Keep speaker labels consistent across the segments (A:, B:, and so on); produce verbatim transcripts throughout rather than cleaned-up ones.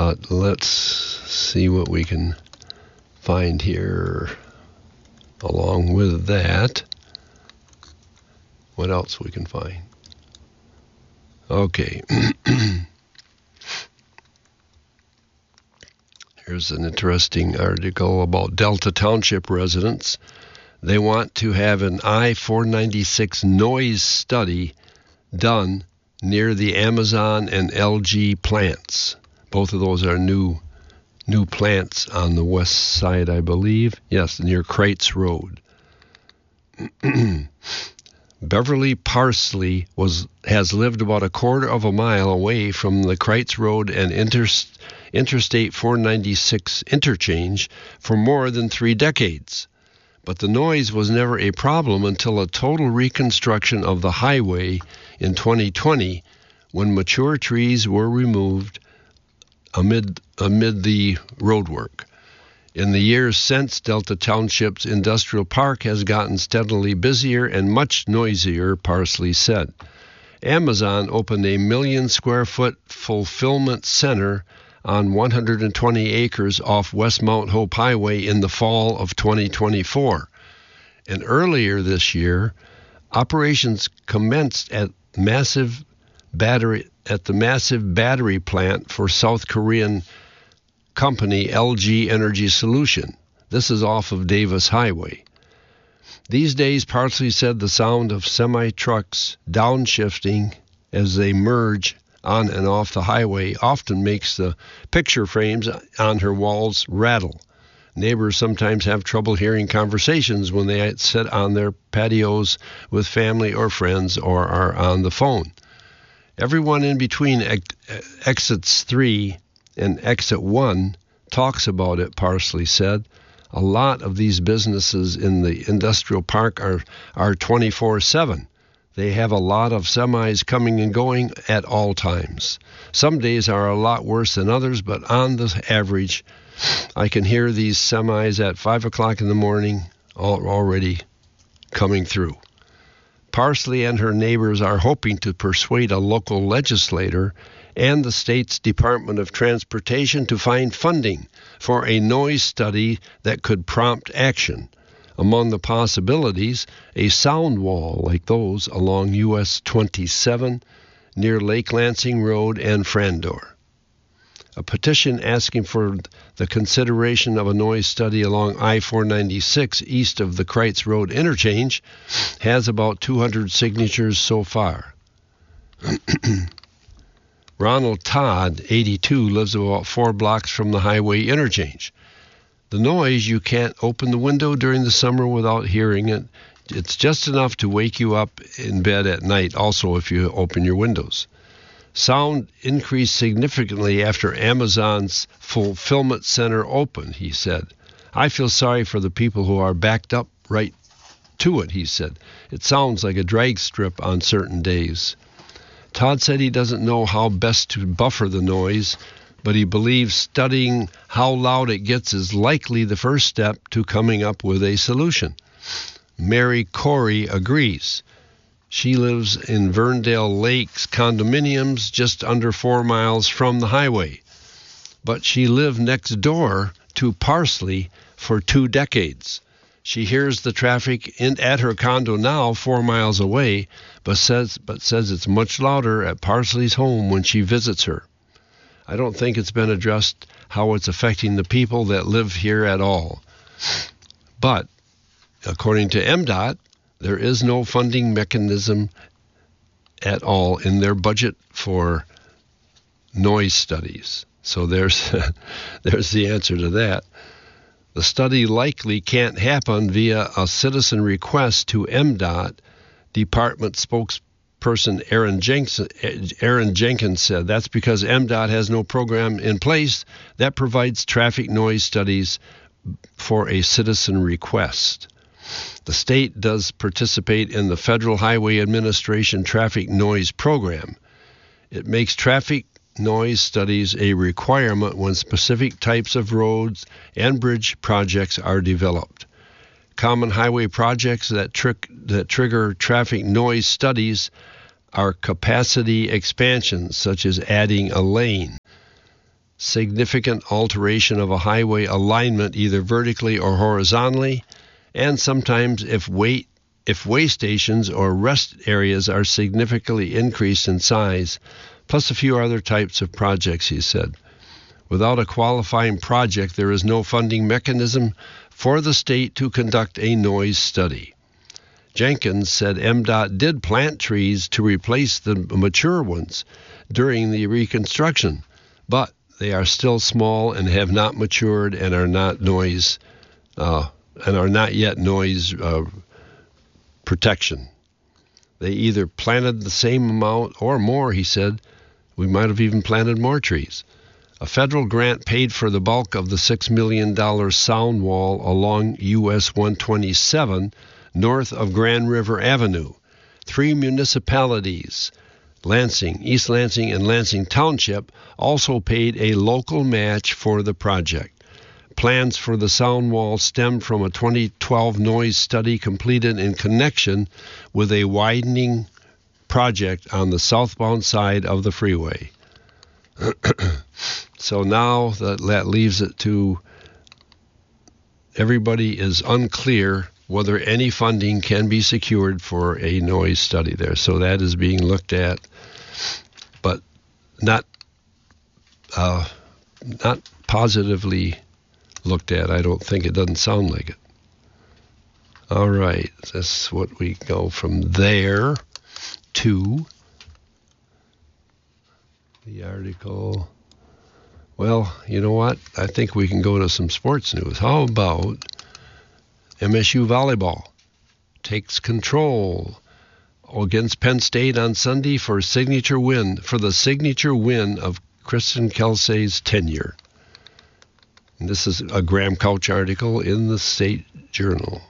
A: But let's see what we can find here along with that. What else we can find? Okay. Here's an interesting article about Delta Township residents. They want to have an I four ninety-six noise study done near the Amazon and L G plants. Both of those are new new plants on the west side, I believe. Yes, near Kreitz Road. Beverly Parsley was has lived about a quarter of a mile away from the Kreitz Road and Inter, Interstate four ninety-six interchange for more than three decades. But the noise was never a problem until a total reconstruction of the highway in twenty twenty, when mature trees were removed amid amid the roadwork. In the years since, Delta Township's industrial park has gotten steadily busier and much noisier, Parsley said. Amazon opened a million square foot fulfillment center on one hundred twenty acres off West Mount Hope Highway in the fall of twenty twenty-four. And earlier this year, operations commenced at massive battery at the massive battery plant for South Korean company L G Energy Solution. This is off of Davis Highway. These days, Parsley said the sound of semi-trucks downshifting as they merge on and off the highway often makes the picture frames on her walls rattle. Neighbors sometimes have trouble hearing conversations when they sit on their patios with family or friends or are on the phone. Everyone in between ex- exits three and exit one talks about it, Parsley said. A lot of these businesses in the industrial park are, are twenty-four seven. They have a lot of semis coming and going at all times. Some days are a lot worse than others, but on the average, I can hear these semis at five o'clock in the morning already coming through. Parsley and her neighbors are hoping to persuade a local legislator and the state's Department of Transportation to find funding for a noise study that could prompt action. Among the possibilities, a sound wall like those along U S twenty-seven near Lake Lansing Road and Frandor. A petition asking for the consideration of a noise study along I four ninety-six east of the Kreitz Road interchange has about two hundred signatures so far. Ronald Todd, eighty-two, lives about four blocks from the highway interchange. The noise, you can't open the window during the summer without hearing it. It's just enough to wake you up in bed at night, also if you open your windows. Sound increased significantly after Amazon's fulfillment center opened, he said. I feel sorry for the people who are backed up right to it, he said. It sounds like a drag strip on certain days. Todd said he doesn't know how best to buffer the noise, but he believes studying how loud it gets is likely the first step to coming up with a solution. Mary Corey agrees. She lives in Ferndale Lakes condominiums just under four miles from the highway. But she lived next door to Parsley for two decades. She hears the traffic in, at her condo now four miles away, but says, but says it's much louder at Parsley's home when she visits her. I don't think it's been addressed how it's affecting the people that live here at all. But, according to M DOT, there is no funding mechanism at all in their budget for noise studies. So there's there's the answer to that. The study likely can't happen via a citizen request to M DOT, Department spokesperson Aaron Jenkins, Aaron Jenkins said. That's because M DOT has no program in place that provides traffic noise studies for a citizen request. The state does participate in the Federal Highway Administration Traffic Noise Program. It makes traffic noise studies a requirement when specific types of roads and bridge projects are developed. Common highway projects that, trick, that trigger traffic noise studies are capacity expansions, such as adding a lane. significant alteration of a highway alignment either vertically or horizontally, and sometimes if weight if way stations or rest areas are significantly increased in size, plus a few other types of projects, he said. Without a qualifying project, there is no funding mechanism for the state to conduct a noise study. Jenkins said M D O T did plant trees to replace the mature ones during the reconstruction, but they are still small and have not matured and are not noise uh, and are not yet noise uh, protection. They either planted the same amount or more, he said. We might have even planted more trees. A federal grant paid for the bulk of the six million dollars sound wall along U S one twenty-seven north of Grand River Avenue. Three municipalities, Lansing, East Lansing, and Lansing Township, also paid a local match for the project. Plans for the sound wall stemmed from a twenty twelve noise study completed in connection with a widening project on the southbound side of the freeway. So now that, that leaves it to everybody is unclear whether any funding can be secured for a noise study there. So that is being looked at, but not uh, not positively looked at. I don't think. It doesn't sound like it. All right, that's what we go from there to the article. Well, you know what? I think we can go to some sports news. How about M S U volleyball takes control against Penn State on Sunday for signature win for the signature win of Kristen Kelsey's tenure. And this is a Graham Couch article in the State Journal.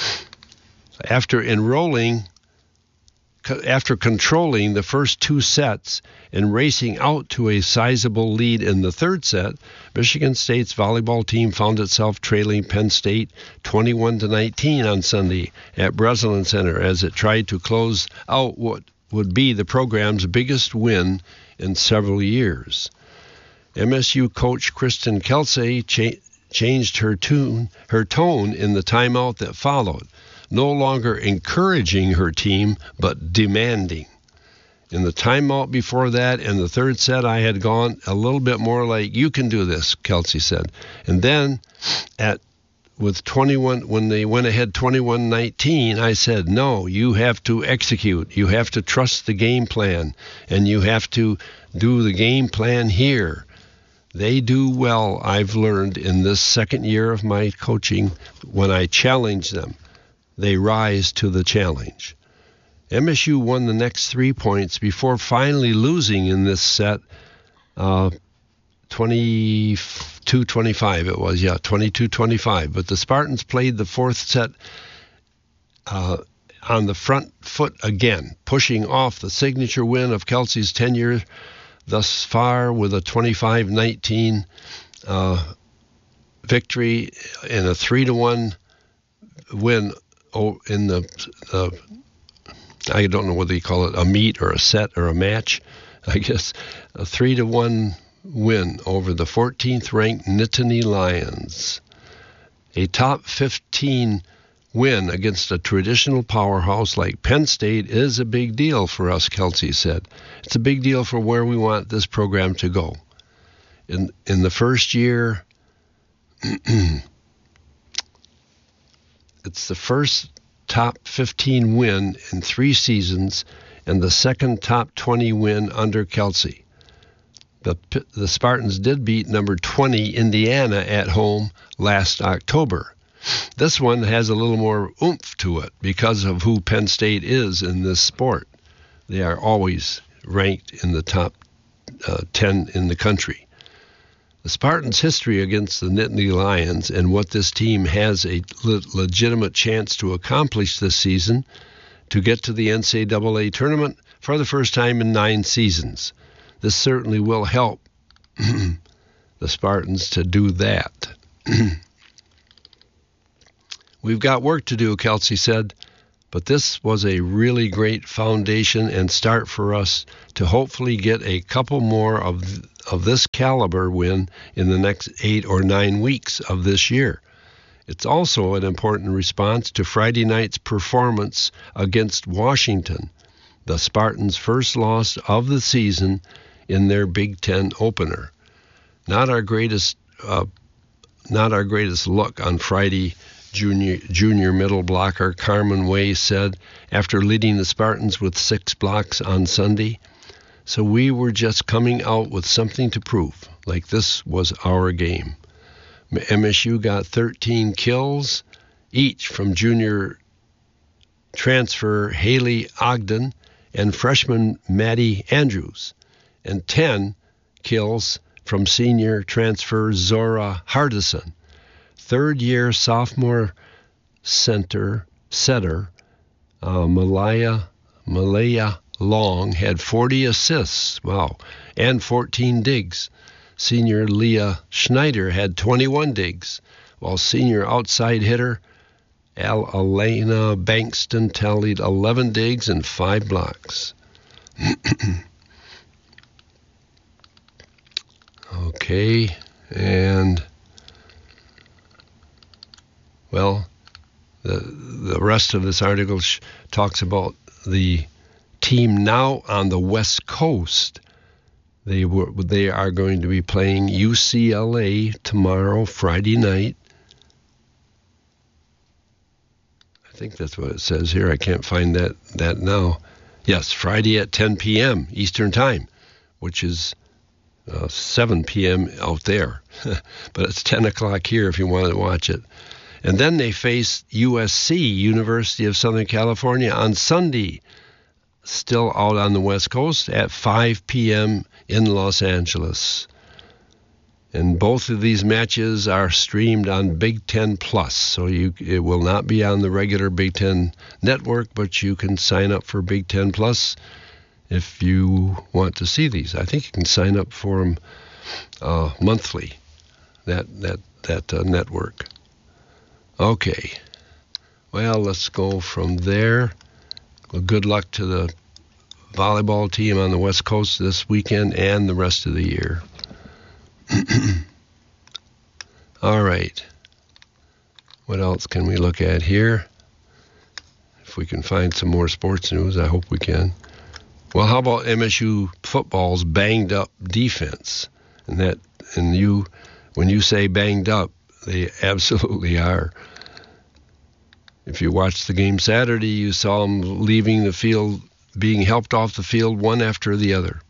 A: After enrolling, after controlling the first two sets and racing out to a sizable lead in the third set, Michigan State's volleyball team found itself trailing Penn State twenty-one to nineteen on Sunday at Breslin Center as it tried to close out what would be the program's biggest win in several years. M S U coach Kristen Kelsey cha- changed her tune, her tone in the timeout that followed, no longer encouraging her team, but demanding. In the timeout before that, in the third set, I had gone a little bit more like, you can do this, Kelsey said. And then at with twenty-one, when they went ahead twenty-one nineteen, I said, no, you have to execute. You have to trust the game plan, and you have to do the game plan here. They do well, I've learned in this second year of my coaching, when I challenge them. They rise to the challenge. M S U won the next three points before finally losing in this set, uh, twenty-two twenty-five it was, yeah, twenty-two twenty-five. But the Spartans played the fourth set uh, on the front foot again, pushing off the signature win of Kelsey's tenure thus far with a twenty-five nineteen uh, victory in a three to one win in the, uh, I don't know whether you call it a meet or a set or a match, I guess, a three to one win over the fourteenth ranked Nittany Lions. A top fifteen win against a traditional powerhouse like Penn State is a big deal for us, Kelsey said. It's a big deal for where we want this program to go. In in the first year, it's the first top fifteen win in three seasons and the second top twenty win under Kelsey. The, the Spartans did beat number twenty Indiana at home last October. This one has a little more oomph to it because of who Penn State is in this sport. They are always ranked in the top uh, ten in the country. The Spartans' history against the Nittany Lions and what this team has a le- legitimate chance to accomplish this season, to get to the N C double A tournament for the first time in nine seasons. This certainly will help the Spartans to do that. We've got work to do, Kelsey said, but this was a really great foundation and start for us to hopefully get a couple more of of this caliber win in the next eight or nine weeks of this year. It's also an important response to Friday night's performance against Washington, the Spartans' first loss of the season in their Big Ten opener. Not our greatest, uh, not our greatest look on Friday. Junior, junior middle blocker Carmen Way said after leading the Spartans with six blocks on Sunday. So we were just coming out with something to prove, like this was our game. M S U got thirteen kills, each from junior transfer Haley Ogden and freshman Maddie Andrews, and ten kills from senior transfer Zora Hardison. Third-year sophomore center setter uh, Malaya Malaya Long had forty assists, wow, and fourteen digs. Senior Leah Schneider had twenty-one digs, while senior outside hitter Al Elena Bankston tallied eleven digs and five blocks. Okay, and well, the the rest of this article sh- talks about the team now on the West Coast. They were they are going to be playing U C L A tomorrow, Friday night. I think that's what it says here. I can't find that, that now. Yes, Friday at ten p.m. Eastern Time, which is uh, seven p.m. out there. But it's ten o'clock here if you want to watch it. And then they face U S C, University of Southern California, on Sunday, still out on the West Coast at five p.m. in Los Angeles. And both of these matches are streamed on Big Ten Plus, so you it will not be on the regular Big Ten network, but you can sign up for Big Ten Plus if you want to see these. I think you can sign up for them uh, monthly, that that that uh, network. Okay, well, let's go from there. Well, good luck to the volleyball team on the West Coast this weekend and the rest of the year. All right. What else can we look at here? If we can find some more sports news, I hope we can. Well, how about M S U football's banged up defense? And that, and you, when you say banged up, they absolutely are. If you watched the game Saturday, you saw them leaving the field, being helped off the field one after the other.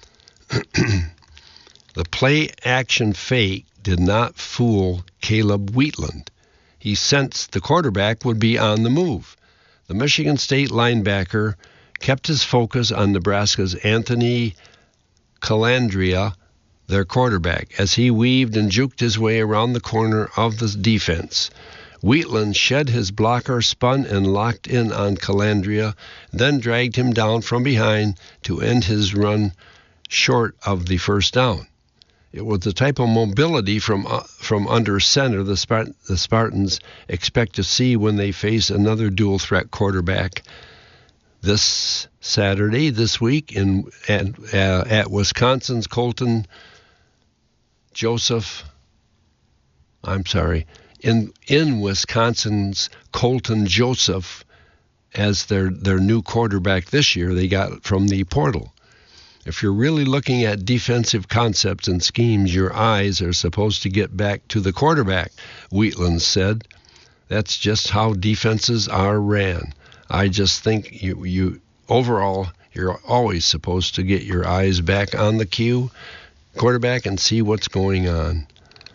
A: The play-action fake did not fool Caleb Wheatland. He sensed the quarterback would be on the move. The Michigan State linebacker kept his focus on Nebraska's Anthony Calandria, their quarterback, as he weaved and juked his way around the corner of the defense. Wheatland shed his blocker, spun and locked in on Calandria, then dragged him down from behind to end his run short of the first down. It was the type of mobility from uh, from under center the, Spart- the Spartans expect to see when they face another dual-threat quarterback this Saturday, this week, in at, uh, at Wisconsin's Colton Joseph. I'm sorry, in in Wisconsin's Colton Joseph as their their new quarterback this year. They got from the portal. If you're really looking at defensive concepts and schemes, your eyes are supposed to get back to the quarterback, Wheatland said. That's just how defenses are ran. I just think you, you overall, you're always supposed to get your eyes back on the cue, quarterback, and see what's going on.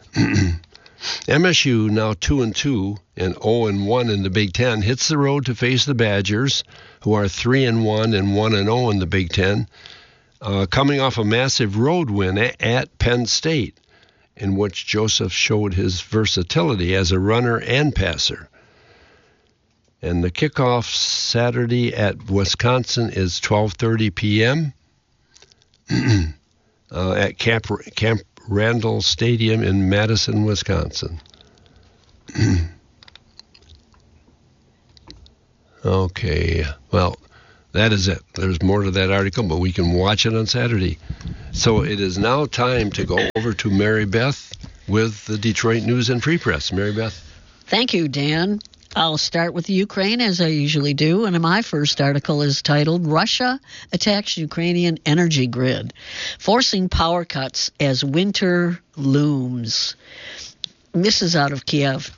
A: M S U, now two and two and zero and one in the Big Ten, hits the road to face the Badgers, who are three and one and one and zero in the Big Ten. Uh, coming off a massive road win at, at Penn State, in which Joseph showed his versatility as a runner and passer. And the kickoff Saturday at Wisconsin is twelve thirty p.m. uh, at Camp, Camp Randall Stadium in Madison, Wisconsin. Okay, well, That is it. There's more to that article, but we can watch it on Saturday. So it is now time to go over to Mary Beth with the Detroit News and Free Press. Mary Beth.
B: Thank you, Dan. I'll start with Ukraine, as I usually do, and my first article is titled, Russia Attacks Ukrainian Energy Grid, Forcing Power Cuts as Winter Looms. This is out of Kiev.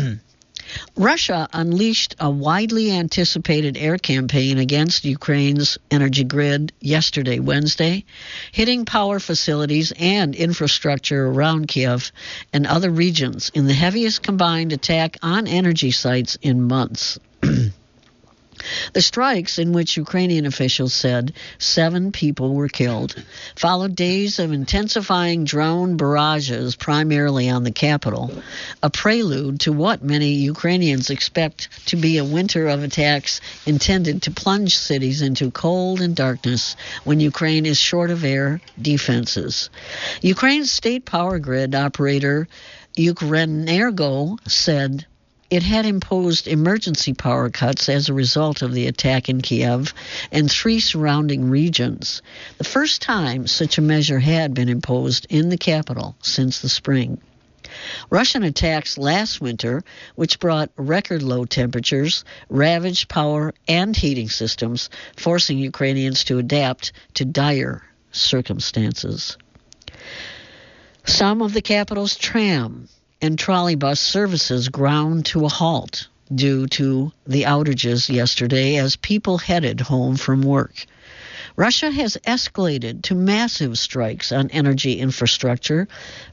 B: Russia unleashed a widely anticipated air campaign against Ukraine's energy grid yesterday, Wednesday, hitting power facilities and infrastructure around Kiev and other regions in the heaviest combined attack on energy sites in months. The strikes, in which Ukrainian officials said seven people were killed, followed days of intensifying drone barrages primarily on the capital, a prelude to what many Ukrainians expect to be a winter of attacks intended to plunge cities into cold and darkness when Ukraine is short of air defenses. Ukraine's state power grid operator Ukrenergo said it had imposed emergency power cuts as a result of the attack in Kiev and three surrounding regions, the first time such a measure had been imposed in the capital since the spring. Russian attacks last winter, which brought record low temperatures, ravaged power and heating systems, forcing Ukrainians to adapt to dire circumstances. Some of the capital's tram and trolleybus services ground to a halt due to the outages yesterday as people headed home from work. Russia has escalated to massive strikes on energy infrastructure.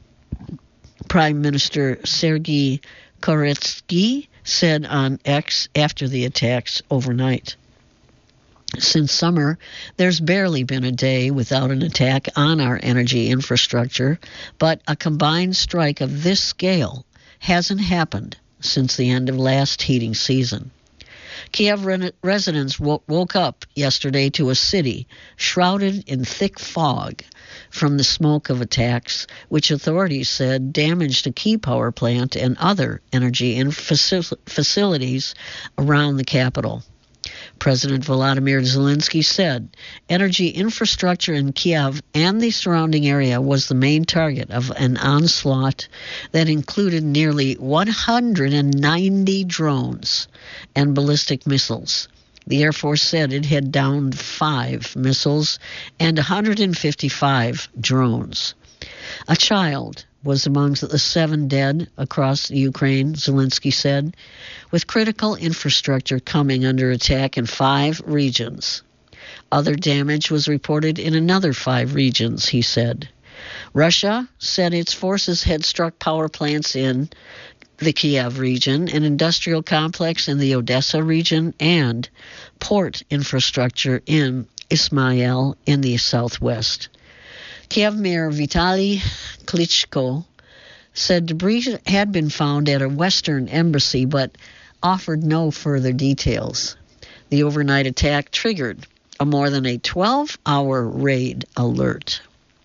B: Prime Minister Sergei Koretsky said on X after the attacks overnight. Since summer, there's barely been a day without an attack on our energy infrastructure, but a combined strike of this scale hasn't happened since the end of last heating season. Kiev re- residents w- woke up yesterday to a city shrouded in thick fog from the smoke of attacks, which authorities said damaged a key power plant and other energy in faci- facilities around the capital. President Volodymyr Zelensky said energy infrastructure in Kiev and the surrounding area was the main target of an onslaught that included nearly one hundred ninety drones and ballistic missiles. The Air Force said it had downed five missiles and one hundred fifty-five drones. A child was among the seven dead across Ukraine, Zelensky said, with critical infrastructure coming under attack in five regions. Other damage was reported in another five regions, he said. Russia said its forces had struck power plants in the Kiev region, an industrial complex in the Odessa region, and port infrastructure in Ismail in the southwest. Kiev Mayor Vitaly Klitschko said debris had been found at a Western embassy, but offered no further details. The overnight attack triggered a more than a twelve-hour raid alert.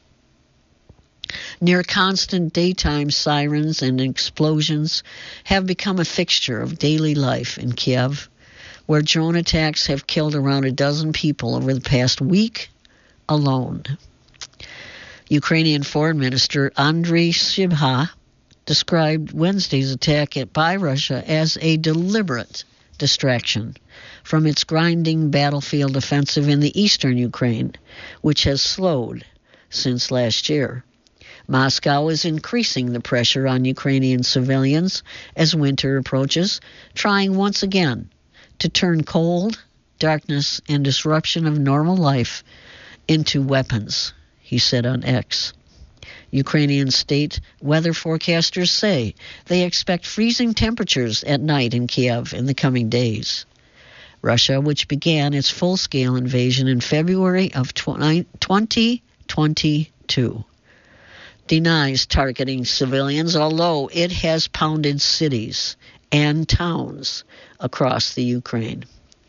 B: Near constant daytime sirens and explosions have become a fixture of daily life in Kiev, where drone attacks have killed around a dozen people over the past week alone. Ukrainian Foreign Minister Andriy Sybiha described Wednesday's attack by Russia as a deliberate distraction from its grinding battlefield offensive in the eastern Ukraine, which has slowed since last year. Moscow is increasing the pressure on Ukrainian civilians as winter approaches, trying once again to turn cold, darkness, and disruption of normal life into weapons, he said on X. Ukrainian state weather forecasters say they expect freezing temperatures at night in Kiev in the coming days. Russia, which began its full-scale invasion in February of twenty twenty-two, denies targeting civilians, although it has pounded cities and towns across the Ukraine.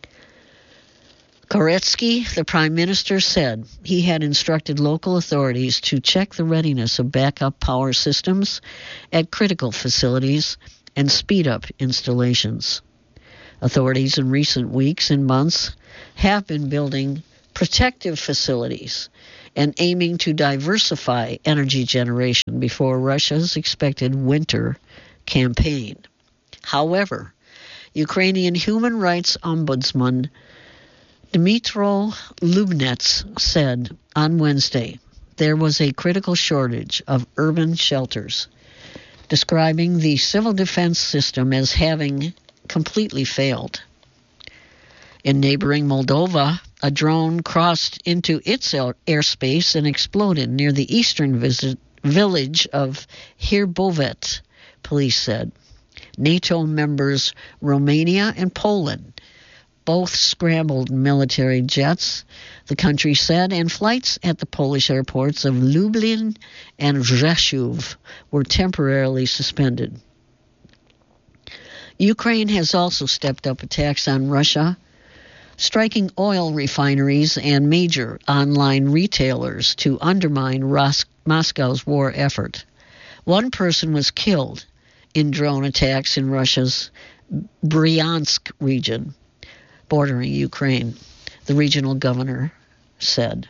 B: Koretsky, the prime minister, said he had instructed local authorities to check the readiness of backup power systems at critical facilities and speed up installations. Authorities in recent weeks and months have been building protective facilities and aiming to diversify energy generation before Russia's expected winter campaign. However, Ukrainian human rights ombudsman Dmytro Lubnets said on Wednesday there was a critical shortage of urban shelters, describing the civil defense system as having completely failed. In neighboring Moldova, a drone crossed into its airspace and exploded near the eastern visit, village of Hirbovet, police said. NATO members Romania and Poland both scrambled military jets, the country said, and flights at the Polish airports of Lublin and Rzeszów were temporarily suspended. Ukraine has also stepped up attacks on Russia, striking oil refineries and major online retailers to undermine Ros- Moscow's war effort. One person was killed in drone attacks in Russia's Bryansk region, bordering Ukraine, the regional governor said.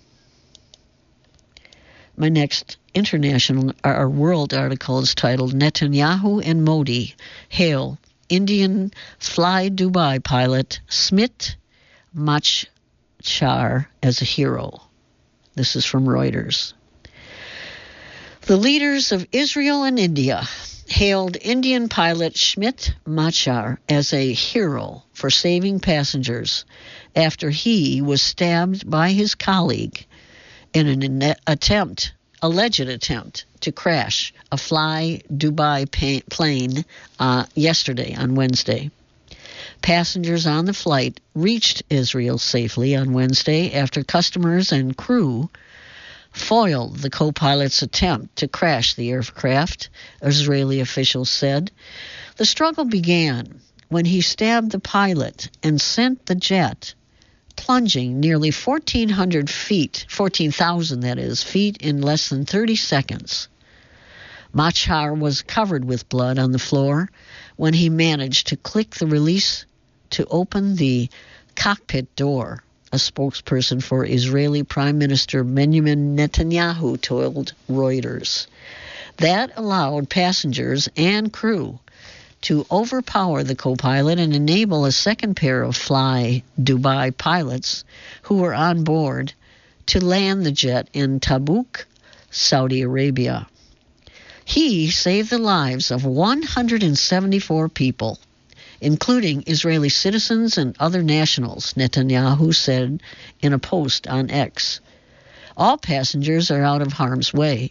B: My next international or world article is titled Netanyahu and Modi hail Indian Fly Dubai pilot Smit Machar as a hero. This is from Reuters. The leaders of Israel and India hailed Indian pilot Smit Machar as a hero for saving passengers after he was stabbed by his colleague in an attempt, alleged attempt, to crash a Fly Dubai plane uh, yesterday on Wednesday. Passengers on the flight reached Israel safely on Wednesday after customers and crew foiled the co-pilot's attempt to crash the aircraft, Israeli officials said. The struggle began when he stabbed the pilot and sent the jet plunging nearly fourteen hundred feet, fourteen thousand that is, feet in less than thirty seconds. Machar was covered with blood on the floor when he managed to click the release to open the cockpit door, a spokesperson for Israeli Prime Minister Benjamin Netanyahu told Reuters. That allowed passengers and crew to overpower the co-pilot and enable a second pair of Fly Dubai pilots who were on board to land the jet in Tabuk, Saudi Arabia. He saved the lives of one hundred seventy-four people, including Israeli citizens and other nationals, Netanyahu said in a post on X. All passengers are out of harm's way.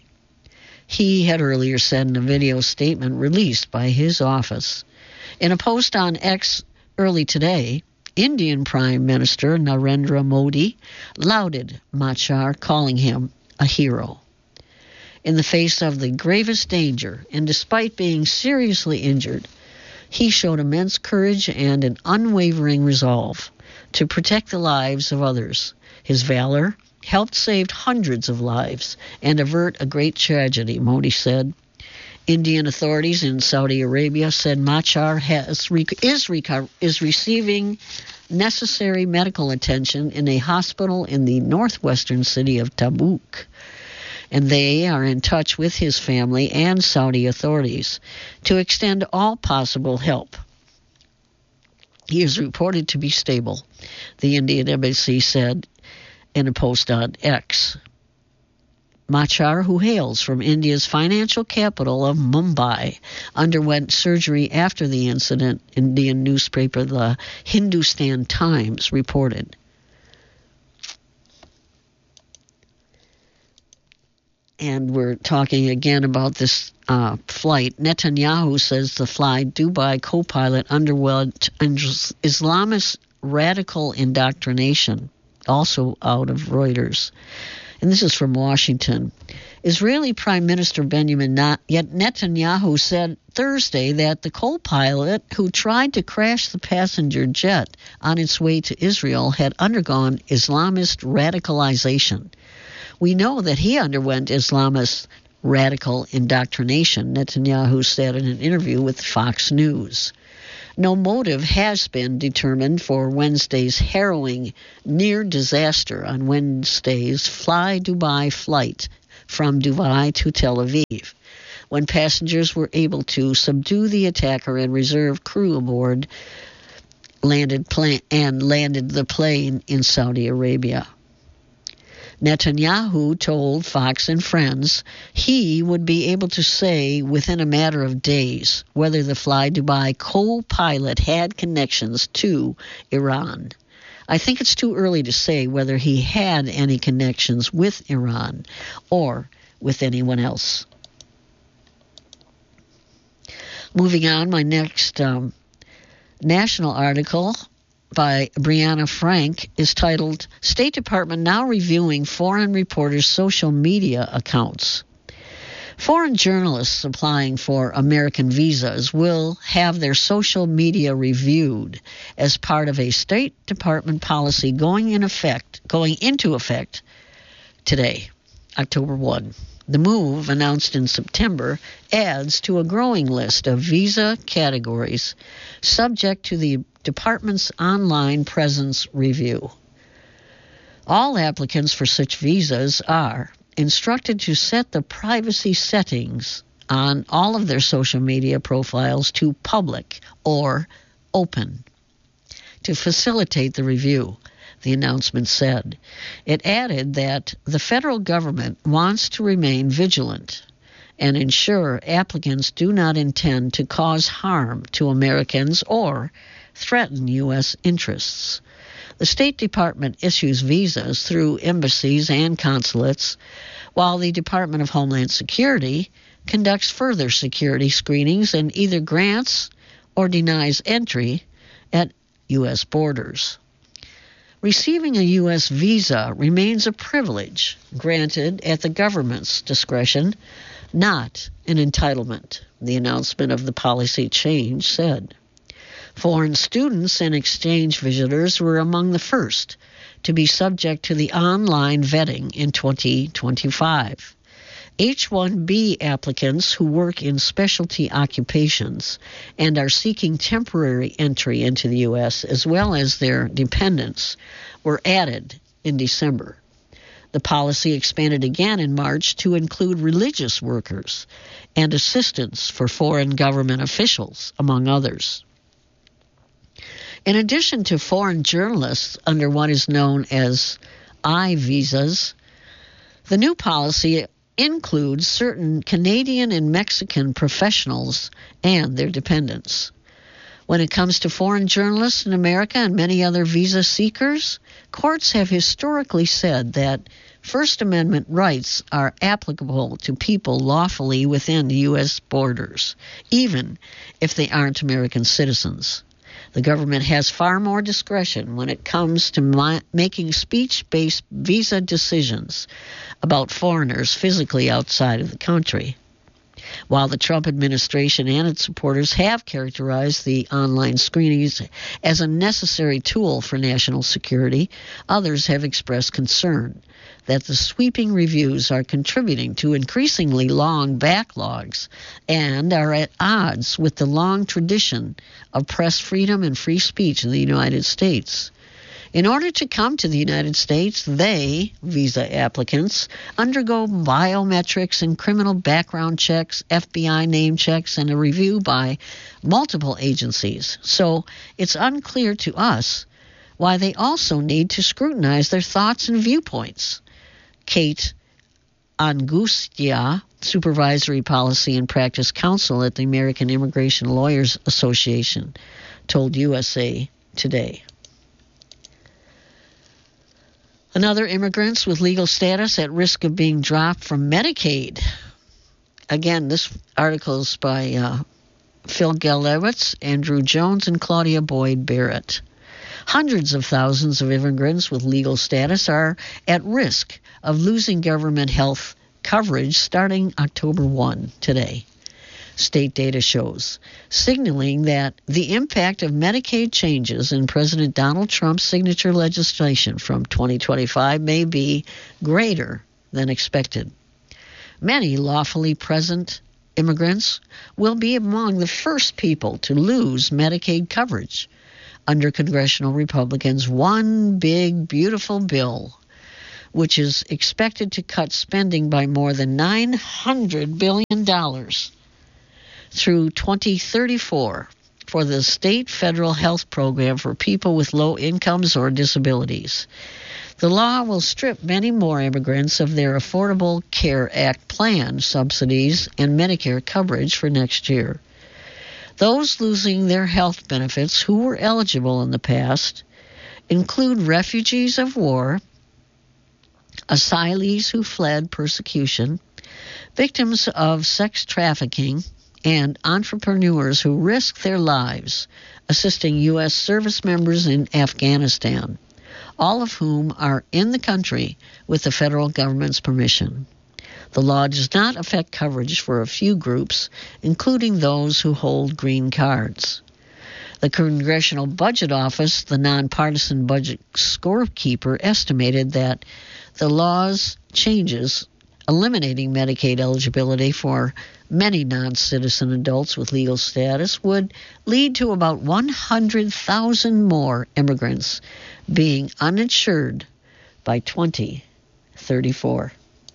B: He had earlier said in a video statement released by his office. In a post on X early today, Indian Prime Minister Narendra Modi lauded Machar, calling him a hero. In the face of the gravest danger, and despite being seriously injured, he showed immense courage and an unwavering resolve to protect the lives of others. His valor helped save hundreds of lives and avert a great tragedy, Modi said. Indian authorities in Saudi Arabia said Machar has, is, reco- is receiving necessary medical attention in a hospital in the northwestern city of Tabuk, and they are in touch with his family and Saudi authorities to extend all possible help. He is reported to be stable, the Indian embassy said in a post on X. Machar, who hails from India's financial capital of Mumbai, underwent surgery after the incident, Indian newspaper the Hindustan Times reported. And we're talking again about this uh, flight. Netanyahu says the Fly Dubai co-pilot underwent Islamist radical indoctrination, also out of Reuters. And this is from Washington. Israeli Prime Minister Benjamin Netanyahu said Thursday that the co-pilot who tried to crash the passenger jet on its way to Israel had undergone Islamist radicalization. We know that he underwent Islamist radical indoctrination, Netanyahu said in an interview with Fox News. No motive has been determined for Wednesday's harrowing near disaster on Wednesday's Fly Dubai flight from Dubai to Tel Aviv, when passengers were able to subdue the attacker and reserve crew aboard landed plane and landed the plane in Saudi Arabia. Netanyahu told Fox and Friends he would be able to say within a matter of days whether the Fly Dubai co-pilot had connections to Iran. I think it's too early to say whether he had any connections with Iran or with anyone else. Moving on, my next um, national article by Brianna Frank is titled, State Department Now Reviewing Foreign Reporters' Social Media Accounts. Foreign journalists applying for American visas will have their social media reviewed as part of a State Department policy going in effect, going into effect today, October first. The move, announced in September, adds to a growing list of visa categories subject to the Department's online presence review. All applicants for such visas are instructed to set the privacy settings on all of their social media profiles to public or open to facilitate the review, the announcement said. It added that the federal government wants to remain vigilant and ensure applicants do not intend to cause harm to Americans or threaten U S interests. The State Department issues visas through embassies and consulates, while the Department of Homeland Security conducts further security screenings and either grants or denies entry at U S borders. Receiving a U S visa remains a privilege granted at the government's discretion, not an entitlement, the announcement of the policy change said. Foreign students and exchange visitors were among the first to be subject to the online vetting in twenty twenty-five. H one B applicants who work in specialty occupations and are seeking temporary entry into the U S, as well as their dependents, were added in December. The policy expanded again in March to include religious workers and assistants for foreign government officials, among others. In addition to foreign journalists under what is known as I visas, the new policy includes certain Canadian and Mexican professionals and their dependents. When it comes to foreign journalists in America and many other visa seekers, courts have historically said that First Amendment rights are applicable to people lawfully within U S borders, even if they aren't American citizens. The government has far more discretion when it comes to mi- making speech-based visa decisions about foreigners physically outside of the country. While the Trump administration and its supporters have characterized the online screenings as a necessary tool for national security, others have expressed concern that the sweeping reviews are contributing to increasingly long backlogs and are at odds with the long tradition of press freedom and free speech in the United States. In order to come to the United States, they, visa applicants, undergo biometrics and criminal background checks, F B I name checks, and a review by multiple agencies. So it's unclear to us why they also need to scrutinize their thoughts and viewpoints. Kate Angustia, Supervisory Policy and Practice Counsel at the American Immigration Lawyers Association, told U S A Today. Another immigrants with legal status at risk of being dropped from Medicaid. Again, this article is by uh, Phil Gelewitz, Andrew Jones, and Claudia Boyd Barrett. Hundreds of thousands of immigrants with legal status are at risk of losing government health coverage starting October first, today. State data shows, signaling that the impact of Medicaid changes in President Donald Trump's signature legislation from twenty twenty-five may be greater than expected. Many lawfully present immigrants will be among the first people to lose Medicaid coverage under congressional Republicans' One Big Beautiful Bill, which is expected to cut spending by more than nine hundred billion dollars through twenty thirty-four for the state federal health program for people with low incomes or disabilities. The law will strip many more immigrants of their Affordable Care Act plan subsidies and Medicare coverage for next year. Those losing their health benefits who were eligible in the past include refugees of war, asylees who fled persecution, victims of sex trafficking, and entrepreneurs who risk their lives assisting U S service members in Afghanistan, all of whom are in the country with the federal government's permission. The law does not affect coverage for a few groups, including those who hold green cards. The Congressional Budget Office, the nonpartisan budget scorekeeper, estimated that the law's changes eliminating Medicaid eligibility for many non-citizen adults with legal status would lead to about one hundred thousand more immigrants being uninsured by twenty thirty-four.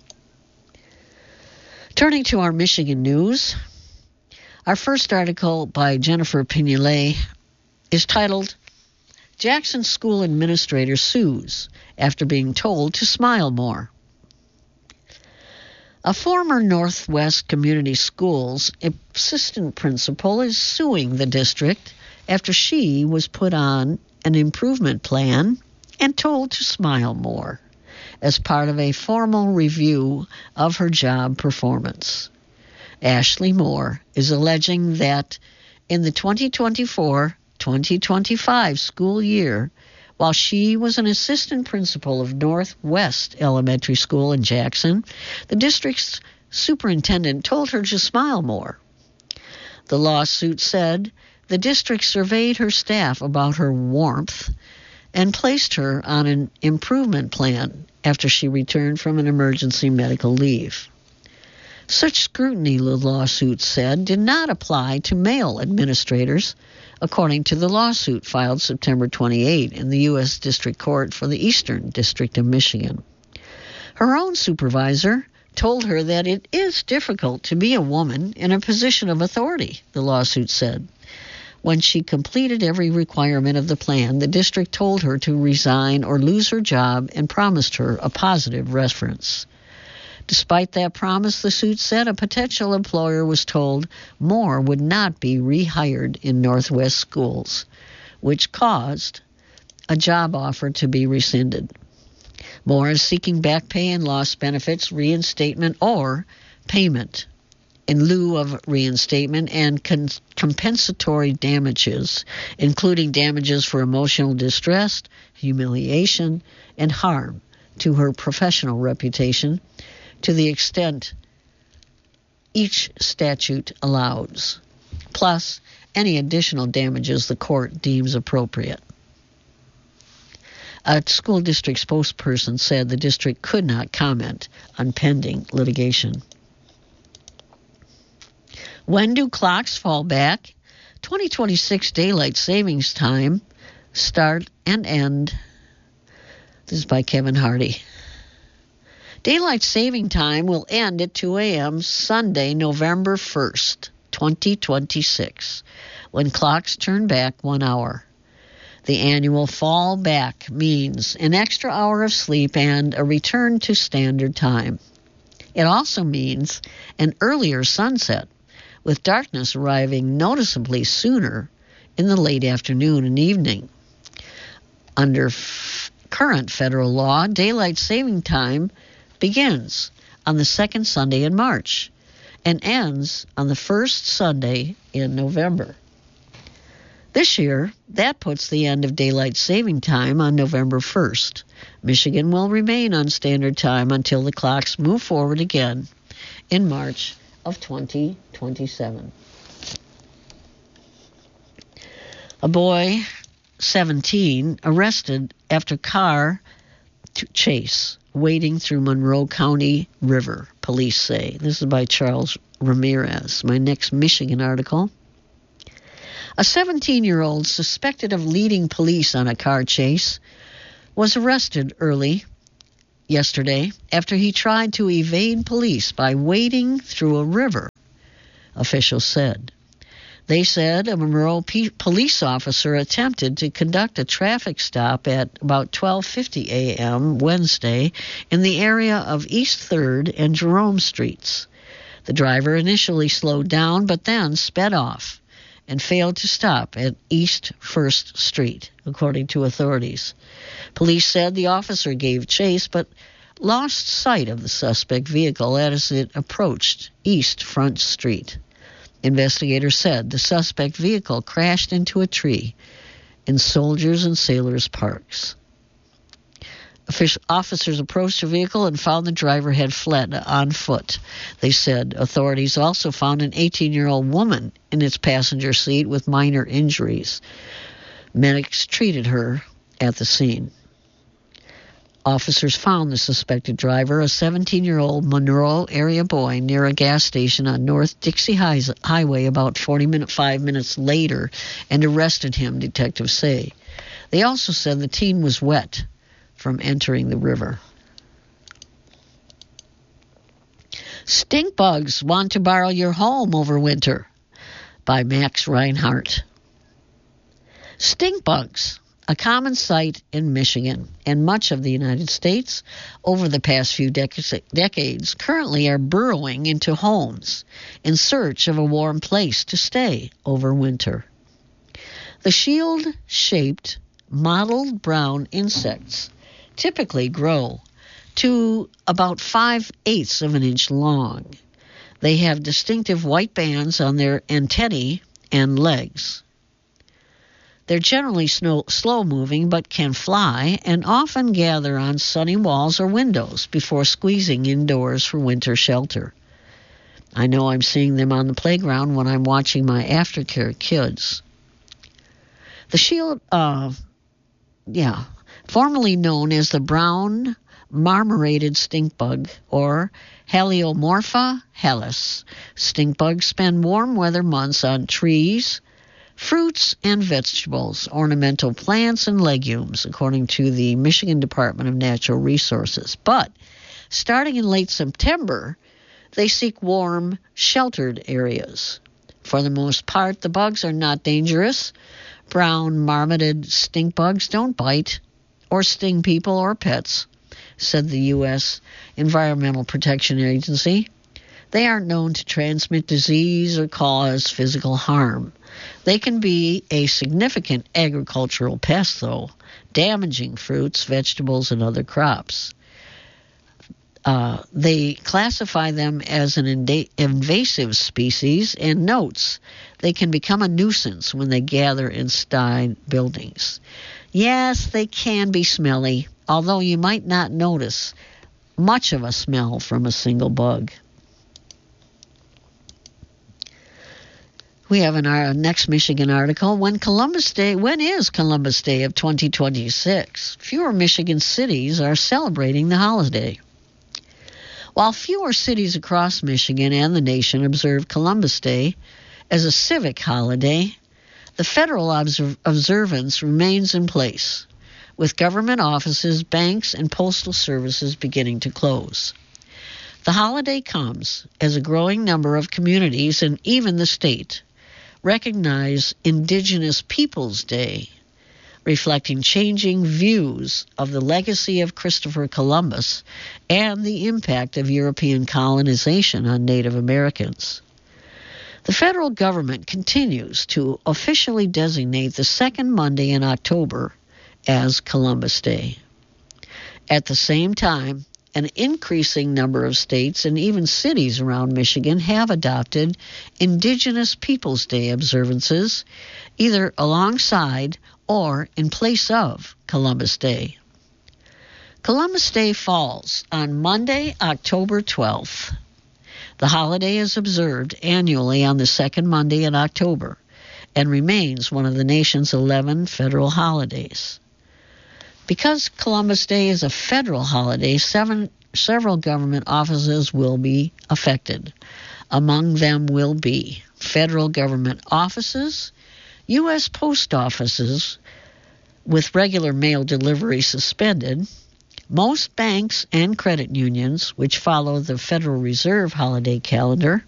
B: Turning to our Michigan news, our first article by Jennifer Pignolet is titled, Jackson School Administrator Sues After Being Told to Smile More. A former Northwest Community Schools assistant principal is suing the district after she was put on an improvement plan and told to smile more as part of a formal review of her job performance. Ashley Moore is alleging that in the twenty twenty-four twenty twenty-five school year, while she was an assistant principal of Northwest Elementary School in Jackson, the district's superintendent told her to smile more. The lawsuit said the district surveyed her staff about her warmth and placed her on an improvement plan after she returned from an emergency medical leave. Such scrutiny, the lawsuit said, did not apply to male administrators, according to the lawsuit filed September twenty-eighth in the U S District Court for the Eastern District of Michigan. Her own supervisor told her that it is difficult to be a woman in a position of authority, the lawsuit said. When she completed every requirement of the plan, the district told her to resign or lose her job and promised her a positive reference. Despite that promise, the suit said a potential employer was told Moore would not be rehired in Northwest schools, which caused a job offer to be rescinded. Moore is seeking back pay and lost benefits, reinstatement, or payment in lieu of reinstatement and con- compensatory damages, including damages for emotional distress, humiliation, and harm to her professional reputation, to the extent each statute allows, plus any additional damages the court deems appropriate. A school district spokesperson said the district could not comment on pending litigation. When do clocks fall back? twenty twenty-six daylight savings time start and end. This is by Kevin Hardy. Daylight saving time will end at two a.m. Sunday, November first, twenty twenty-six, when clocks turn back one hour. The annual fall back means an extra hour of sleep and a return to standard time. It also means an earlier sunset, with darkness arriving noticeably sooner in the late afternoon and evening. Under f- current federal law, daylight saving time begins on the second Sunday in March and ends on the first Sunday in November. This year, that puts the end of daylight saving time on November first. Michigan will remain on standard time until the clocks move forward again in March of twenty twenty-seven. A boy, seventeen, arrested after car chase wading through Monroe County River, police say. This is by Charles Ramirez. My next Michigan article. A seventeen-year-old suspected of leading police on a car chase was arrested early yesterday after he tried to evade police by wading through a river, officials said. They said a Monroe P- police officer attempted to conduct a traffic stop at about twelve fifty a.m. Wednesday in the area of East third and Jerome Streets. The driver initially slowed down but then sped off and failed to stop at East first Street, according to authorities. Police said the officer gave chase but lost sight of the suspect vehicle as it approached East Front Street. Investigators said the suspect vehicle crashed into a tree in Soldiers and Sailors Parks. Officers approached the vehicle and found the driver had fled on foot. They said authorities also found an eighteen-year-old woman in its passenger seat with minor injuries. Medics treated her at the scene. Officers found the suspected driver, a seventeen-year-old Monroe area boy, near a gas station on North Dixie Highway about forty-five minutes later and arrested him, detectives say. They also said the teen was wet from entering the river. Stink bugs want to borrow your home over winter, by Max Reinhardt. Stink bugs, a common sight in Michigan and much of the United States over the past few dec- decades, currently are burrowing into homes in search of a warm place to stay over winter. The shield-shaped, mottled brown insects typically grow to about five-eighths of an inch long. They have distinctive white bands on their antennae and legs. They're generally snow, slow-moving but can fly and often gather on sunny walls or windows before squeezing indoors for winter shelter. I know I'm seeing them on the playground when I'm watching my aftercare kids. The shield, uh, yeah, formerly known as the brown marmorated stink bug, or Heliomorpha hellas. Stink bugs spend warm weather months on trees, fruits and vegetables, ornamental plants and legumes, according to the Michigan Department of Natural Resources. But starting in late September, they seek warm, sheltered areas. For the most part, the bugs are not dangerous. Brown marmoted stink bugs don't bite or sting people or pets, said the U S Environmental Protection Agency. They aren't known to transmit disease or cause physical harm. They can be a significant agricultural pest, though, damaging fruits, vegetables, and other crops. Uh, they classify them as an inda- invasive species and notes they can become a nuisance when they gather inside buildings. Yes, they can be smelly, although you might not notice much of a smell from a single bug. We have in our next Michigan article, when Columbus Day, when is Columbus Day of twenty twenty-six? Fewer Michigan cities are celebrating the holiday. While fewer cities across Michigan and the nation observe Columbus Day as a civic holiday, the federal observ- observance remains in place, with government offices, banks, and postal services beginning to close. The holiday comes as a growing number of communities and even the state recognize Indigenous Peoples Day, reflecting changing views of the legacy of Christopher Columbus and the impact of European colonization on Native Americans. The federal government continues to officially designate the second Monday in October as Columbus Day. At the same time, an increasing number of states and even cities around Michigan have adopted Indigenous Peoples Day observances, either alongside or in place of Columbus Day. Columbus Day falls on Monday, October twelfth. The holiday is observed annually on the second Monday in October and remains one of the nation's eleven federal holidays. Because Columbus Day is a federal holiday, seven, several government offices will be affected. Among them will be federal government offices, U S post offices with regular mail delivery suspended, most banks and credit unions, which follow the Federal Reserve holiday calendar.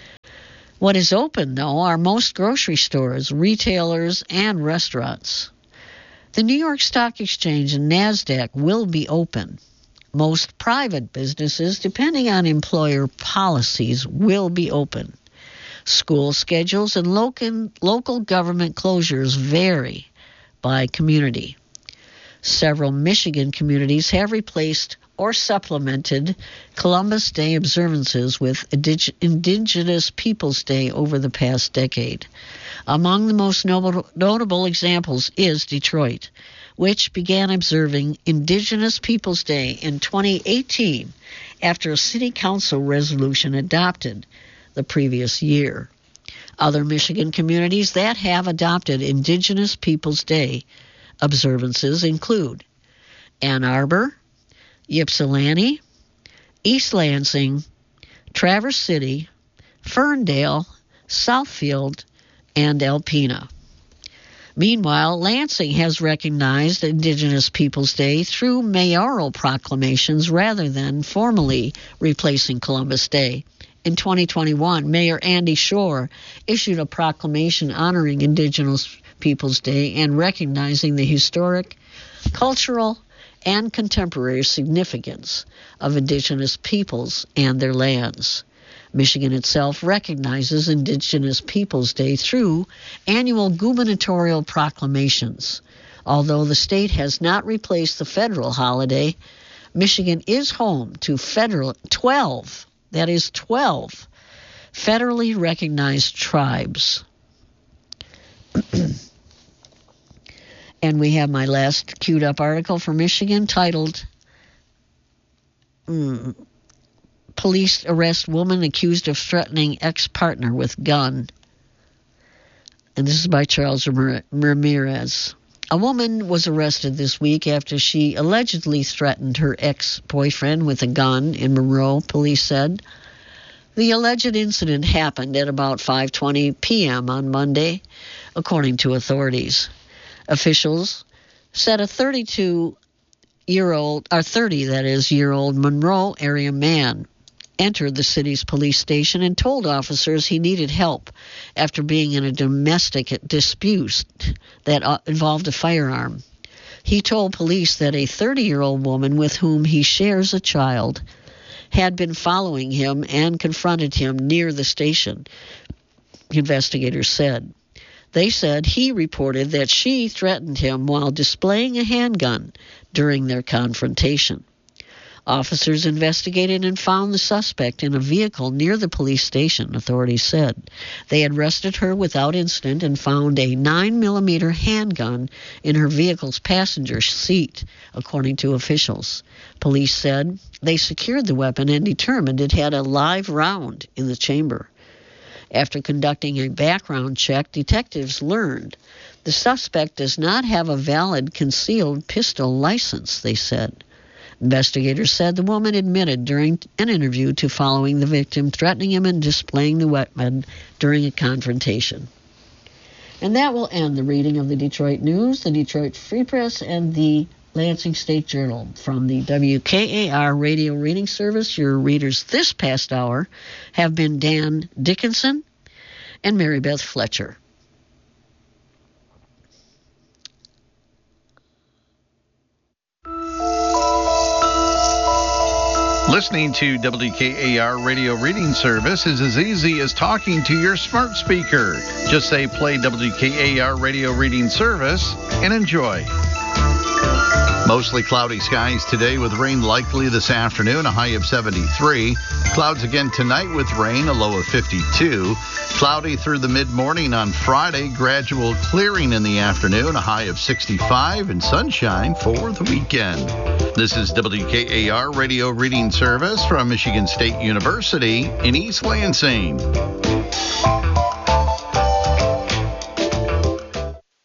B: What is open, though, are most grocery stores, retailers, and restaurants. The New York Stock Exchange and NASDAQ will be open. Most private businesses, depending on employer policies, will be open. School schedules and local, local government closures vary by community. Several Michigan communities have replaced or supplemented Columbus Day observances with Indig- Indigenous Peoples Day over the past decade. Among the most notable, notable examples is Detroit, which began observing Indigenous Peoples Day in twenty eighteen after a city council resolution adopted the previous year. Other Michigan communities that have adopted Indigenous Peoples Day observances include Ann Arbor, Ypsilanti, East Lansing, Traverse City, Ferndale, Southfield, and Alpena. Meanwhile, Lansing has recognized Indigenous Peoples Day through mayoral proclamations rather than formally replacing Columbus Day. In twenty twenty-one, Mayor Andy Shore issued a proclamation honoring Indigenous Peoples Day and recognizing the historic, cultural, and contemporary significance of Indigenous peoples and their lands. Michigan itself recognizes Indigenous Peoples Day through annual gubernatorial proclamations. Although the state has not replaced the federal holiday, Michigan is home to federal twelve, that is twelve, federally recognized tribes. And we have my last queued up article for Michigan titled, mm, Police Arrest Woman Accused of Threatening Ex-Partner with Gun. And this is by Charles Ramirez. A woman was arrested this week after she allegedly threatened her ex-boyfriend with a gun in Monroe, police said. The alleged incident happened at about five twenty p.m. on Monday, according to authorities. Officials said a thirty-two-year-old, or thirty, that is, year-old Monroe area man entered the city's police station and told officers he needed help after being in a domestic dispute that uh, involved a firearm. He told police that a thirty-year-old woman with whom he shares a child had been following him and confronted him near the station, investigators said. They said he reported that she threatened him while displaying a handgun during their confrontation. Officers investigated and found the suspect in a vehicle near the police station, authorities said. They had arrested her without incident and found a nine millimeter handgun in her vehicle's passenger seat, according to officials. Police said they secured the weapon and determined it had a live round in the chamber. After conducting a background check, detectives learned the suspect does not have a valid concealed pistol license, they said. Investigators said the woman admitted during an interview to following the victim, threatening him and displaying the weapon during a confrontation. And that will end the reading of the Detroit News, the Detroit Free Press, and the Lansing State Journal. From the W K A R Radio Reading Service, your readers this past hour have been Dan Dickinson and Mary Beth Fletcher.
C: Listening to W K A R Radio Reading Service is as easy as talking to your smart speaker. Just say play W K A R Radio Reading Service and enjoy. Mostly cloudy skies today with rain likely this afternoon, a high of seventy-three. Clouds again tonight with rain, a low of fifty-two. Cloudy through the mid-morning on Friday, gradual clearing in the afternoon, a high of sixty-five, and sunshine for the weekend. This is W K A R Radio Reading Service from Michigan State University in East Lansing.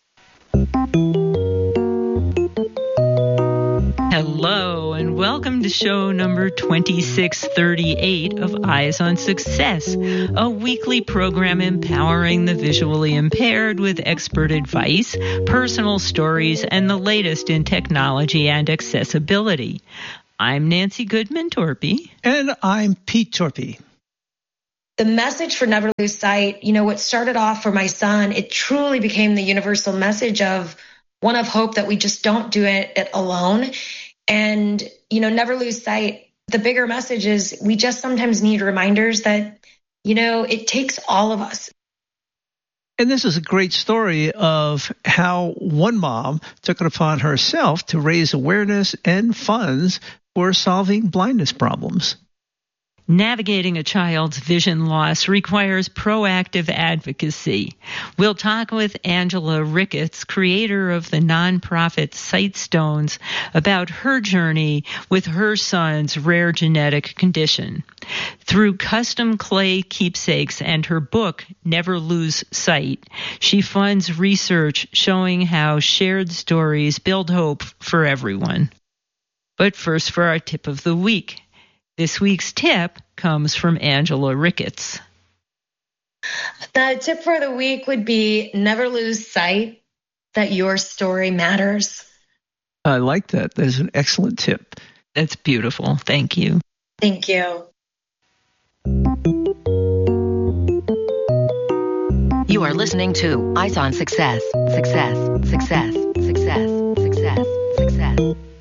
D: Hello and welcome to is show number twenty-six thirty-eight of Eyes on Success, a weekly program empowering the visually impaired with expert advice, personal stories, and the latest in technology and accessibility. I'm Nancy Goodman Torpy.
E: And I'm Pete Torpy.
F: The message for Never Lose Sight, you know, what started off for my son, it truly became the universal message of one of hope that we just don't do it, it alone. And, you know, never lose sight. The bigger message is we just sometimes need reminders that, you know, it takes all of us.
E: And this is a great story of how one mom took it upon herself to raise awareness and funds for solving blindness problems.
D: Navigating a child's vision loss requires proactive advocacy. We'll talk with Angela Ricketts, creator of the nonprofit Sightstones, about her journey with her son's rare genetic condition. Through custom clay keepsakes and her book, Never Lose Sight, she funds research showing how shared stories build hope for everyone. But first, for our tip of the week. This week's tip comes from Angela Ricketts.
F: The tip for the week would be never lose sight that your story matters.
E: I like that. That is an excellent tip.
D: That's beautiful. Thank you.
F: Thank you.
G: You are listening to Eyes on Success. Success, success, success, success, success.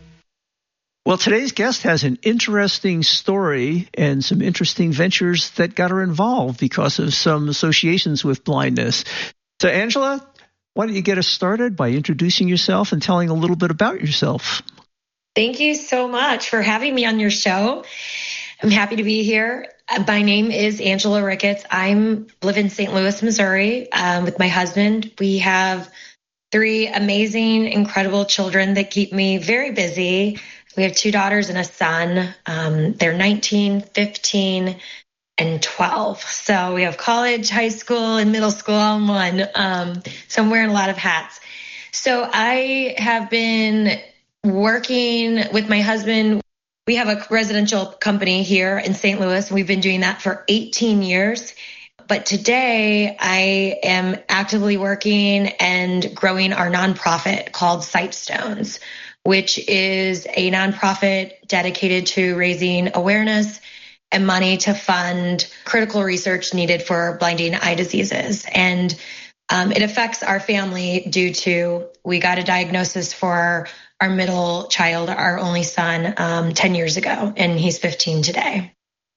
E: Well, today's guest has an interesting story and some interesting ventures that got her involved because of some associations with blindness. So, Angela, why don't you get us started by introducing yourself and telling a little bit about yourself?
F: Thank you so much for having me on your show. I'm happy to be here. My name is Angela Ricketts. I live in Saint Louis, Missouri, um, with my husband. We have three amazing, incredible children that keep me very busy. We have two daughters and a son. Um, they're nineteen, fifteen, and twelve. So we have college, high school, and middle school all in one. Um, so I'm wearing a lot of hats. So I have been working with my husband. We have a residential company here in Saint Louis, and we've been doing that for eighteen years. But today I am actively working and growing our nonprofit called Sightstones, which is a nonprofit dedicated to raising awareness and money to fund critical research needed for blinding eye diseases. And um, it affects our family due to, we got a diagnosis for our middle child, our only son, um, ten years ago, and he's fifteen today.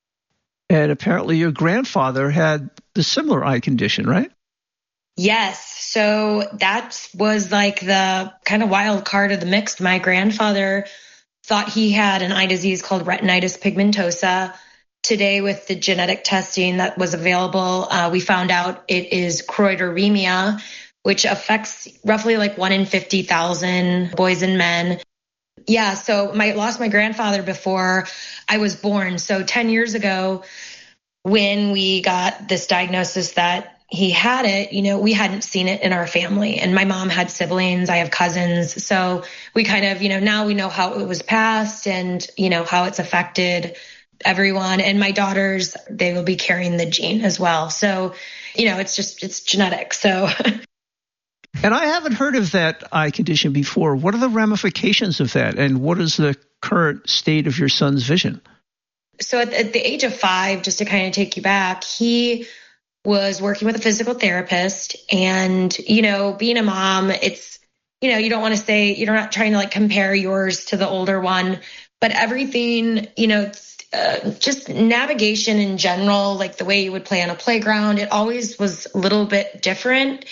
E: And apparently your grandfather had the similar eye condition, right?
F: Yes. So that was like the kind of wild card of the mix. My grandfather thought he had an eye disease called retinitis pigmentosa. Today, with the genetic testing that was available, uh, we found out it is choroideremia, which affects roughly like one in fifty thousand boys and men. Yeah, so I lost my grandfather before I was born. So ten years ago, when we got this diagnosis that he had it, you know, we hadn't seen it in our family. And my mom had siblings, I have cousins. So we kind of, you know, now we know how it was passed and, you know, how it's affected everyone. And my daughters, they will be carrying the gene as well. So, you know, it's just, it's genetic. So.
E: And I haven't heard of that eye condition before. What are the ramifications of that? And what is the current state of your son's vision?
F: So at, at the age of five, just to kind of take you back, he was working with a physical therapist. And, you know, being a mom, it's, you know, you don't want to say, you're not trying to like compare yours to the older one, but everything, you know, uh, just navigation in general, like the way you would play on a playground, it always was a little bit different.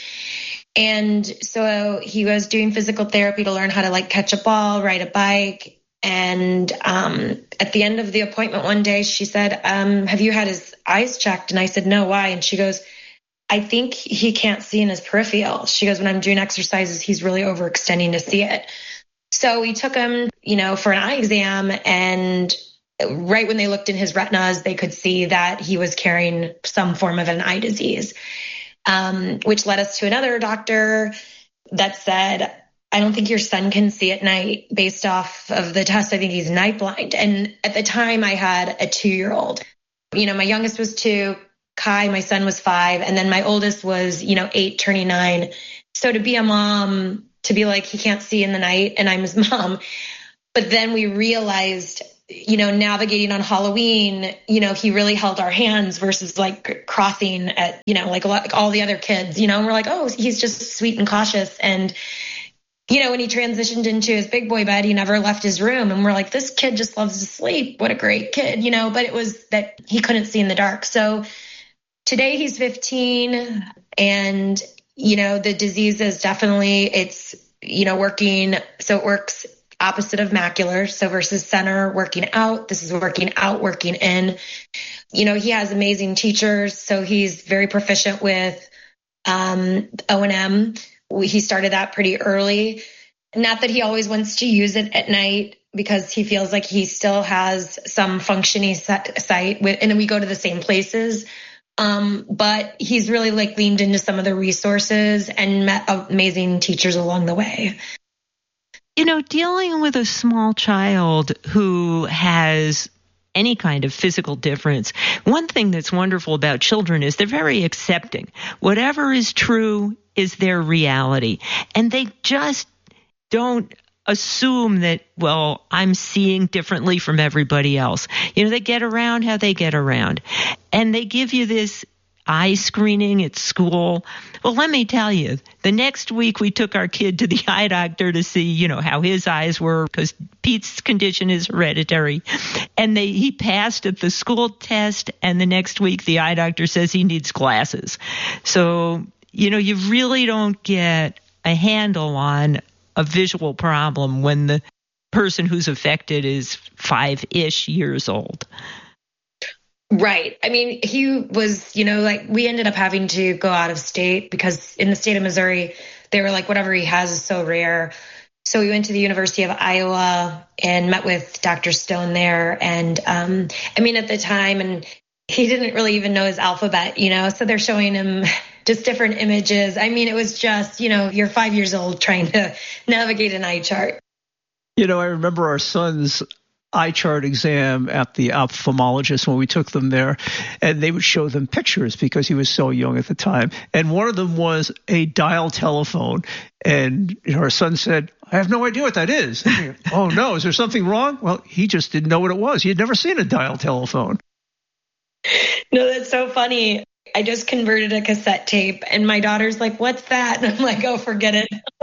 F: And so he was doing physical therapy to learn how to like catch a ball, ride a bike. And um, at the end of the appointment one day, she said, um, have you had his eyes checked? And I said, no, why? And she goes, I think he can't see in his peripheral. She goes, when I'm doing exercises, he's really overextending to see it. So we took him, you know, for an eye exam. And right when they looked in his retinas, they could see that he was carrying some form of an eye disease, um, which led us to another doctor that said, I don't think your son can see at night based off of the test. I think he's night blind. And at the time I had a two-year-old. You know, my youngest was two, Kai, my son was five, and then my oldest was, you know, eight turning nine. So to be a mom, to be like, he can't see in the night and I'm his mom. But then we realized, you know, navigating on Halloween, you know, he really held our hands versus like crossing at, you know, like, like all the other kids, you know, and we're like, oh, he's just sweet and cautious. And you know, when he transitioned into his big boy bed, he never left his room. And we're like, this kid just loves to sleep. What a great kid, you know, but it was that he couldn't see in the dark. So today he's fifteen and, you know, the disease is definitely, it's, you know, working. So it works opposite of macular. So versus center working out, this is working out, working in. You know, he has amazing teachers. So he's very proficient with um, O and M. He started that pretty early. Not that he always wants to use it at night because he feels like he still has some functioning sight, and then we go to the same places. Um, but he's really like leaned into some of the resources and met amazing teachers along the way.
D: You know, dealing with a small child who has any kind of physical difference, one thing that's wonderful about children is they're very accepting. Whatever is true is their reality. And they just don't assume that, well, I'm seeing differently from everybody else. You know, they get around how they get around. And they give you this eye screening at school. Well, let me tell you, the next week we took our kid to the eye doctor to see, you know, how his eyes were, because Pete's condition is hereditary. And they he passed at the school test, and the next week the eye doctor says he needs glasses. So, you know, you really don't get a handle on a visual problem when the person who's affected is five-ish years old.
F: Right. I mean, he was, you know, like we ended up having to go out of state because in the state of Missouri, they were like, whatever he has is so rare. So we went to the University of Iowa and met with Doctor Stone there. And um, I mean, at the time, and he didn't really even know his alphabet, you know, so they're showing him just different images. I mean, it was just, you know, you're five years old trying to navigate an eye chart.
E: You know, I remember our son's eye chart exam at the ophthalmologist when we took them there, and they would show them pictures because he was so young at the time. And one of them was a dial telephone. And you know, our son said, I have no idea what that is. Oh, no. Is there something wrong? Well, he just didn't know what it was. He had never seen a dial telephone.
F: No, that's so funny. I just converted a cassette tape, and my daughter's like, what's that? And I'm like, oh, forget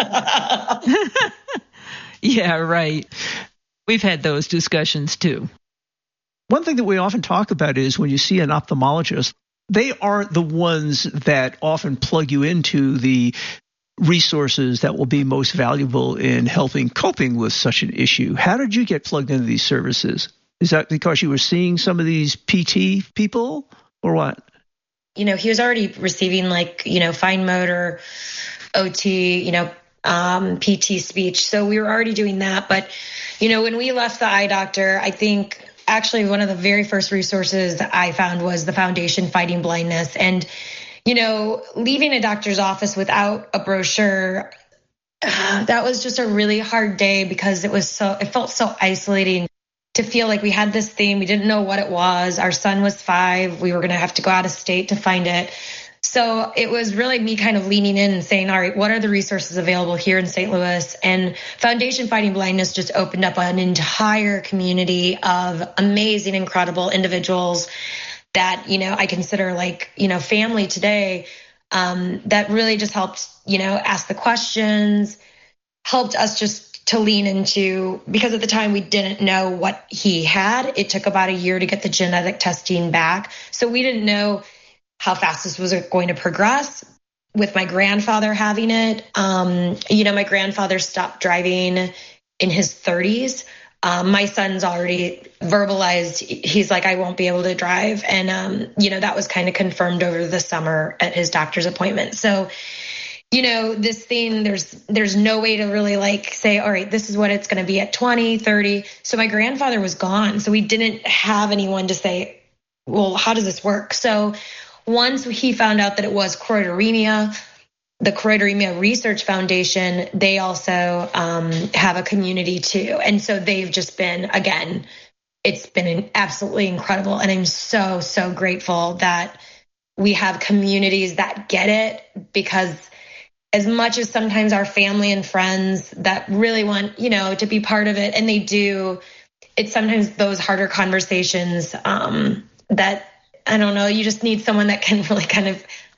F: it.
D: Yeah, right. We've had those discussions too.
E: One thing that we often talk about is when you see an ophthalmologist, they aren't the ones that often plug you into the resources that will be most valuable in helping coping with such an issue. How did you get plugged into these services? Is that because you were seeing some of these P T people or what?
F: You know, he was already receiving like, you know, fine motor, O T, you know, um, P T speech. So we were already doing that. But, you know, when we left the eye doctor, I think actually one of the very first resources I found was the Foundation Fighting Blindness. And, you know, leaving a doctor's office without a brochure, uh, that was just a really hard day because it was so, it felt so isolating to feel like we had this thing. We didn't know what it was. Our son was five. We were going to have to go out of state to find it. So it was really me kind of leaning in and saying, all right, what are the resources available here in Saint Louis? And Foundation Fighting Blindness just opened up an entire community of amazing, incredible individuals that, you know, I consider like, you know, family today, um, that really just helped, you know, ask the questions, helped us just to lean into, because at the time we didn't know what he had. It took about a year to get the genetic testing back. So we didn't know how fast this was going to progress. With my grandfather having it, um, you know, my grandfather stopped driving in his thirties. Um, my son's already verbalized. He's like, I won't be able to drive. And, um, you know, that was kind of confirmed over the summer at his doctor's appointment. So, you know, this thing, there's there's no way to really like say, all right, this is what it's going to be at twenty, thirty. So my grandfather was gone. So we didn't have anyone to say, well, how does this work? So once he found out that it was choroideremia, the Choroideremia Research Foundation, they also um, have a community too. And so they've just been, again, it's been absolutely incredible. And I'm so, so grateful that we have communities that get it, because as much as sometimes our family and friends that really want, you know, to be part of it, and they do, it's sometimes those harder conversations um, that, I don't know, you just need someone that can really kind of